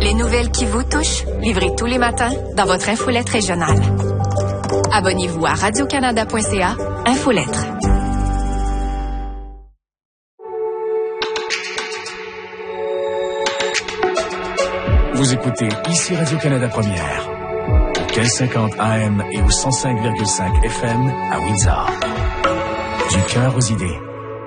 Les nouvelles qui vous touchent, livrées tous les matins dans votre infolettre régionale. Abonnez-vous à radiocanada.ca, Infolettre. Vous écoutez ici Radio-Canada Première, au 1550 AM et au 105,5 FM à Windsor. Du cœur aux idées.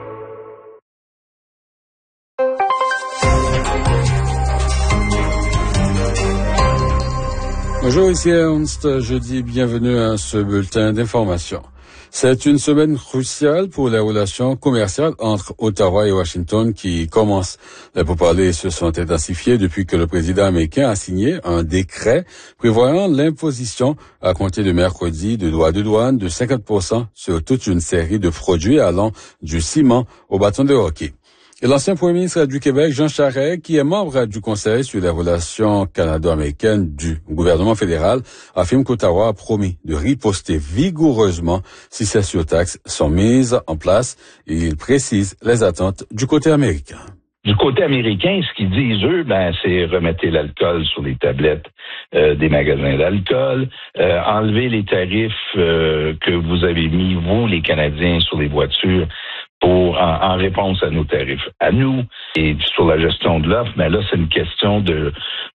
Bonjour, ici Ernst. Je dis bienvenue à ce bulletin d'information. C'est une semaine cruciale pour les relations commerciales entre Ottawa et Washington qui commencent. Les pourparlers se sont intensifiés depuis que le président américain a signé un décret prévoyant l'imposition à compter de mercredi de droits de douane de 50% sur toute une série de produits allant du ciment au bâton de hockey. Et l'ancien premier ministre du Québec, Jean Charest, qui est membre du Conseil sur les relations canado-américaines du gouvernement fédéral, affirme qu'Ottawa a promis de riposter vigoureusement si ces surtaxes sont mises en place. Et il précise les attentes du côté américain. Du côté américain, ce qu'ils disent, eux, c'est remettez l'alcool sur les tablettes des magasins d'alcool, enlever les tarifs que vous avez mis, vous, les Canadiens, sur les voitures, pour en réponse à nos tarifs à nous et sur la gestion de l'offre, mais là c'est une question de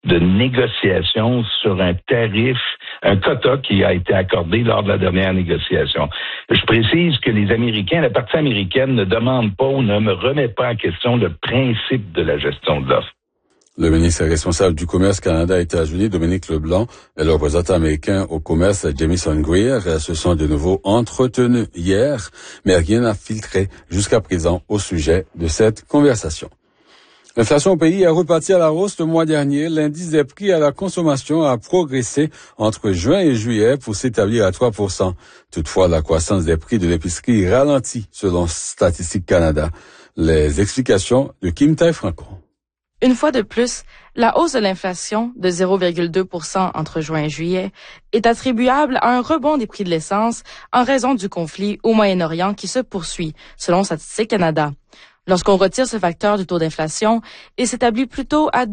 négociation sur un tarif, un quota qui a été accordé lors de la dernière négociation. Je précise que les Américains, la partie américaine ne demande pas ou ne me remet pas en question le principe de la gestion de l'offre. Le ministre responsable du commerce Canada-États-Unis, Dominique Leblanc, et le représentant américain au commerce, Jamison Greer, se sont de nouveau entretenus hier, mais rien n'a filtré jusqu'à présent au sujet de cette conversation. L'inflation au pays est repartie à la hausse le mois dernier. L'indice des prix à la consommation a progressé entre juin et juillet pour s'établir à 3%. Toutefois, la croissance des prix de l'épicerie ralentit selon Statistique Canada. Les explications de Kim Tai-Franco. Une fois de plus, la hausse de l'inflation de 0,2% entre juin et juillet est attribuable à un rebond des prix de l'essence en raison du conflit au Moyen-Orient qui se poursuit, selon Statistique Canada. Lorsqu'on retire ce facteur du taux d'inflation, il s'établit plutôt à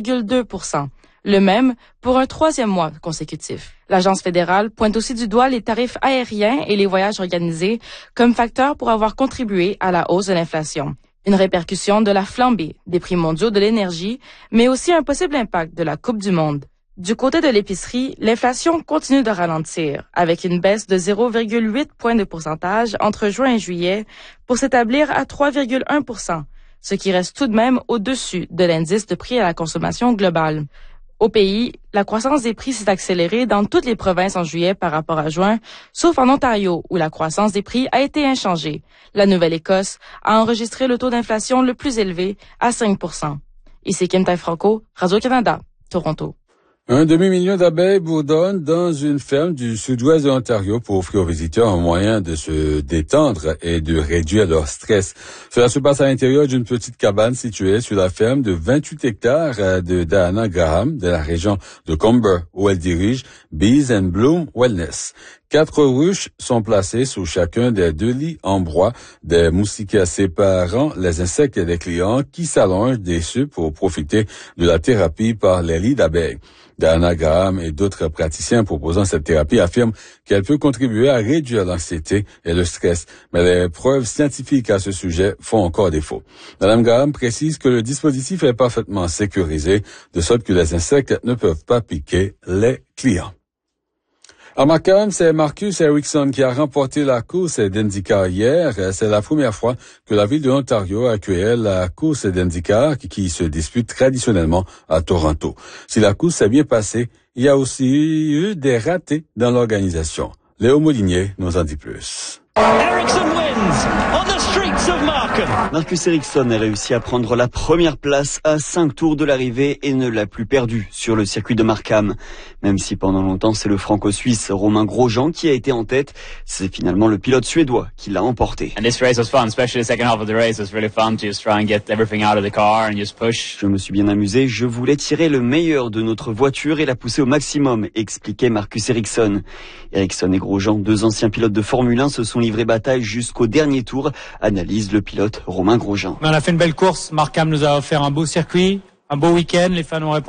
2,2%, le même pour un troisième mois consécutif. L'Agence fédérale pointe aussi du doigt les tarifs aériens et les voyages organisés comme facteurs pour avoir contribué à la hausse de l'inflation. Une répercussion de la flambée des prix mondiaux de l'énergie, mais aussi un possible impact de la Coupe du Monde. Du côté de l'épicerie, l'inflation continue de ralentir, avec une baisse de 0,8 points de pourcentage entre juin et juillet pour s'établir à 3,1%, ce qui reste tout de même au-dessus de l'indice de prix à la consommation globale. Au pays, la croissance des prix s'est accélérée dans toutes les provinces en juillet par rapport à juin, sauf en Ontario, où la croissance des prix a été inchangée. La Nouvelle-Écosse a enregistré le taux d'inflation le plus élevé à 5%. Ici Kim Tai-Franco, Radio-Canada, Toronto. Un demi-million d'abeilles bourdonnent dans une ferme du sud-ouest de l'Ontario pour offrir aux visiteurs un moyen de se détendre et de réduire leur stress. Cela se passe à l'intérieur d'une petite cabane située sur la ferme de 28 hectares de Diana Graham, de la région de Comber, où elle dirige Bees and Bloom Wellness. 4 ruches sont placées sous chacun des 2 lits en bois, des moustiquaires séparant les insectes et les clients qui s'allongent dessus pour profiter de la thérapie par les lits d'abeilles. Diana Graham et d'autres praticiens proposant cette thérapie affirment qu'elle peut contribuer à réduire l'anxiété et le stress, mais les preuves scientifiques à ce sujet font encore défaut. Madame Graham précise que le dispositif est parfaitement sécurisé, de sorte que les insectes ne peuvent pas piquer les clients. À Markham, c'est Marcus Ericsson qui a remporté la course d'IndyCar hier. C'est la première fois que la ville de Ontario accueillait la course d'IndyCar qui se dispute traditionnellement à Toronto. Si la course s'est bien passée, il y a aussi eu des ratés dans l'organisation. Léo Molinier nous en dit plus. Ericsson wins on the streets of Markham. Marcus Ericsson a réussi à prendre la première place à 5 tours de l'arrivée et ne l'a plus perdu sur le circuit de Markham. Même si pendant longtemps c'est le franco-suisse Romain Grosjean qui a été en tête, c'est finalement le pilote suédois qui l'a emporté. And this race was fun, especially the second half of the race was really fun to just try and get everything out of the car and just push. Je me suis bien amusé, je voulais tirer le meilleur de notre voiture et la pousser au maximum, expliquait Marcus Ericsson. Ericsson et Grosjean, 2 anciens pilotes de Formule 1, se sont livrés bataille jusqu'au dernier tour, analyse le pilote Romain Grosjean. On a fait une belle course, Markham nous a offert un beau circuit, un beau week-end, les fans ont répondu.